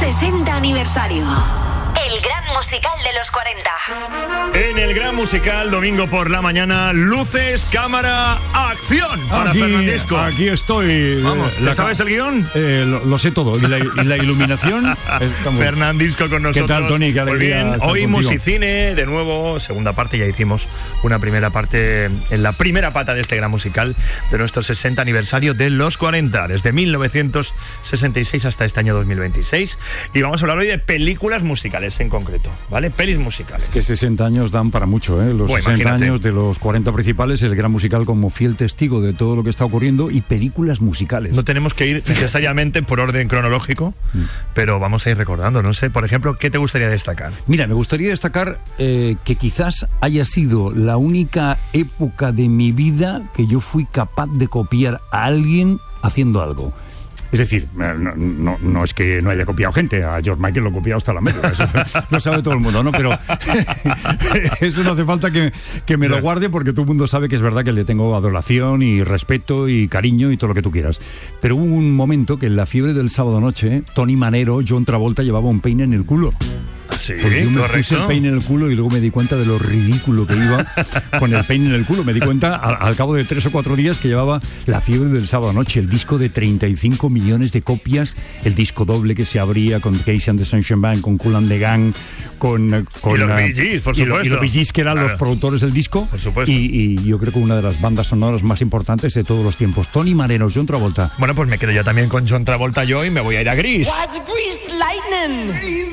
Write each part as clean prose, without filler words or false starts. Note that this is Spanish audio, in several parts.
60 aniversario. El gran musical de los 40. En el gran musical, domingo por la mañana, luces, cámara, acción para Fernandisco. Aquí estoy. Vamos, ¿sabes el guión? Lo sé todo. ¿Y la iluminación? Fernandisco con nosotros. ¿Qué tal, Tony? Qué alegría. Muy bien. Hoy Musicine, de nuevo, segunda parte. Ya hicimos una primera parte en la primera pata de este gran musical de nuestro 60 aniversario de los 40, desde 1966 hasta este año 2026. Y vamos a hablar hoy de películas musicales en concreto, ¿vale? Pelis musicales. Es que 60 años dan para mucho, ¿eh? Los 60 imagínate. años de los 40 principales, el gran musical como fiel testigo de todo lo que está ocurriendo y películas musicales. No tenemos que ir necesariamente por orden cronológico, pero vamos a ir recordando, no sé, por ejemplo, ¿qué te gustaría destacar? Mira, me gustaría destacar que quizás haya sido la única época de mi vida que yo fui capaz de copiar a alguien haciendo algo. Es decir, no es que no haya copiado gente, a George Michael lo he copiado hasta la médula, eso lo sabe todo el mundo, ¿no? Pero eso no hace falta que me lo guarde, porque todo el mundo sabe que es verdad que le tengo adoración y respeto y cariño y todo lo que tú quieras. Pero hubo un momento que en la fiebre del sábado noche, Tony Manero, John Travolta llevaba un peine en el culo. Sí, porque yo me correcto. puse el peine en el culo y luego me di cuenta de lo ridículo que iba con el peine en el culo. Me di cuenta al cabo de 3 o 4 días que llevaba la fiebre del sábado noche, el disco de 35 millones de copias, el disco doble que se abría con Casey and the Sunshine Band, con Kool and the Gang, con y los Bee Gees, por supuesto. Y los Bee Gees, que eran los productores del disco. Por supuesto. Y yo creo que una de las bandas sonoras más importantes de todos los tiempos. Tony Manero, John Travolta. Bueno, pues me quedo yo también con John Travolta yo y me voy a ir a Grease. What's Grease Lightning?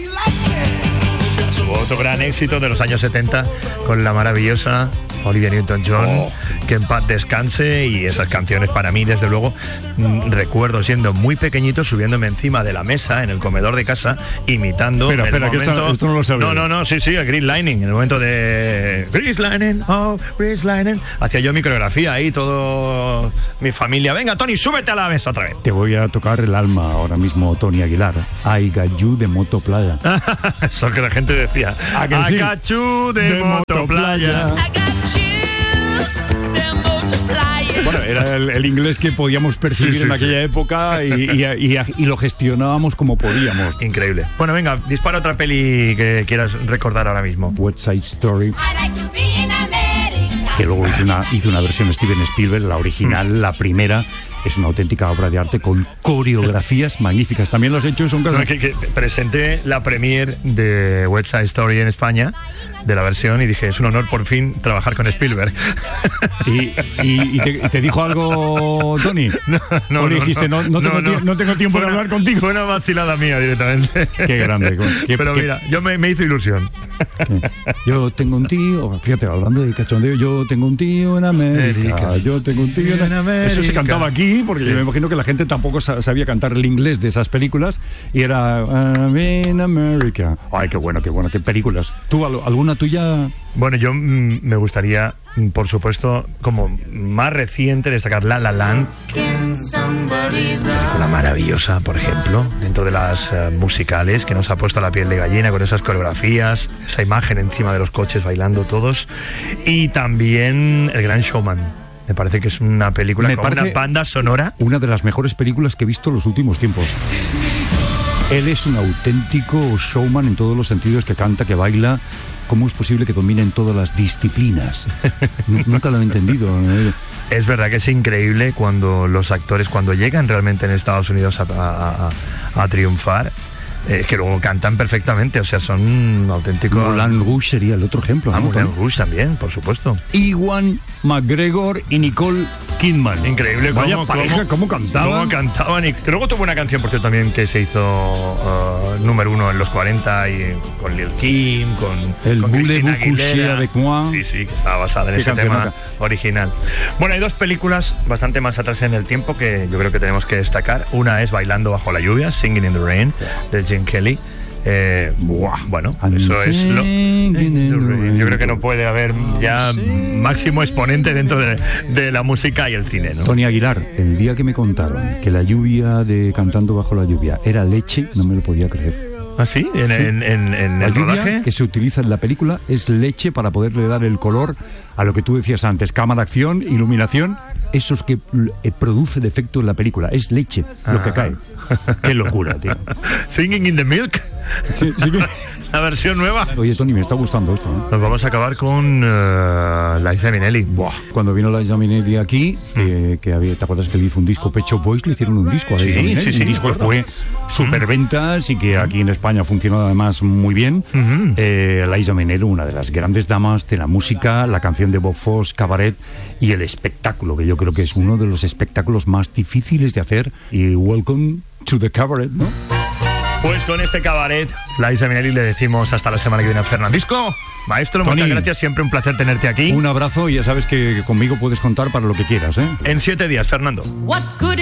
Otro gran éxito de los años 70 con la maravillosa Olivia Newton-John, que en paz descanse. Y esas canciones para mí, desde luego, recuerdo siendo muy pequeñito subiéndome encima de la mesa en el comedor de casa, imitando Espera, que esto no lo sabía. No, sí, a Grease Lightning, en el momento de Grease Lightning, Grease Lightning, hacía yo mi coreografía ahí, todo mi familia, venga Tony, súbete a la mesa otra vez. Te voy a tocar el alma ahora mismo, Tony Aguilar. I got you de Moto Playa. Eso que la gente decía. Sí? I got you de Moto Playa. Bueno, era el inglés que podíamos percibir en aquella época y lo gestionábamos como podíamos. Increíble. Bueno, venga, dispara otra peli que quieras recordar ahora mismo. West Side Story. Que luego hizo una versión Steven Spielberg, la original, la primera. Es una auténtica obra de arte con coreografías magníficas. También los hechos son cosas... que presenté la premier de West Side Story en España, de la versión, y dije, es un honor por fin trabajar con Spielberg. ¿Y te dijo algo, Tony? No, dijiste, no tengo tiempo de hablar contigo. Fue una vacilada mía directamente. Qué grande. Pero mira, yo me hizo ilusión. Yo tengo un tío, fíjate, hablando de cachondeo, yo tengo un tío en América, yo tengo un tío en América. Eso se cantaba aquí, porque yo me imagino que la gente tampoco sabía cantar el inglés de esas películas, y era I'm in America. Ay, qué bueno, qué películas. ¿Tú, alguna tuya? Bueno, yo me gustaría, por supuesto, como más reciente, destacar La La Land, una maravillosa, por ejemplo, dentro de las musicales, que nos ha puesto la piel de gallina con esas coreografías, esa imagen encima de los coches bailando todos, y también El Gran Showman. Me parece que es una película con una banda sonora. Una de las mejores películas que he visto en los últimos tiempos. Él es un auténtico showman en todos los sentidos, que canta, que baila. ¿Cómo es posible que dominen todas las disciplinas? Nunca lo he entendido. Es verdad que es increíble cuando los actores, cuando llegan realmente en Estados Unidos a triunfar, que luego cantan perfectamente, o sea, son auténticos... Moulin Rouge sería el otro ejemplo, ¿no? Moulin Rouge también, por supuesto. Ewan McGregor y Nicole Kidman. Increíble. Vaya pareja, cómo cantaban. Y luego tuvo una canción, por cierto, también que se hizo número 1 en los 40, y con Lil Kim, con Cristina Aguilera. Sí, que estaba basada en ese tema original. Bueno, hay dos películas bastante más atrás en el tiempo que yo creo que tenemos que destacar. Una es Bailando bajo la lluvia, Singing in the Rain, de Gene Kelly. Bueno, eso es lo... Yo creo que no puede haber ya máximo exponente dentro de la música y el cine, ¿no? Tony Aguilar, el día que me contaron que la lluvia de Cantando bajo la lluvia era leche, no me lo podía creer. ¿Ah, sí? ¿En el rodaje? Que se utiliza en la película es leche para poderle dar el color a lo que tú decías antes, cámara, acción, iluminación. esos que produce el efecto en la película. Es leche lo que cae. Qué locura, tío. Singing in the Milk. Sí. La versión nueva. Oye, Tony, me está gustando esto, ¿eh? Nos vamos a acabar con Liza Minnelli. Buah. Cuando vino Liza Minnelli aquí, ¿te acuerdas que le hizo un disco? Pet Shop Boys le hicieron un disco a Liza Minnelli. Sí, un disco que fue superventas y que aquí en España funcionó además muy bien. Liza Minnelli, una de las grandes damas de la música, la canción de Bob Fosse, Cabaret, y el espectáculo, que yo creo que es uno de los espectáculos más difíciles de hacer. Y Welcome to the Cabaret, ¿no? Pues con este Cabaret, Liza Minnelli, le decimos hasta la semana que viene a Fernandisco. Maestro, Tony, muchas gracias, siempre un placer tenerte aquí. Un abrazo y ya sabes que conmigo puedes contar para lo que quieras, ¿eh? En 7 días, Fernando.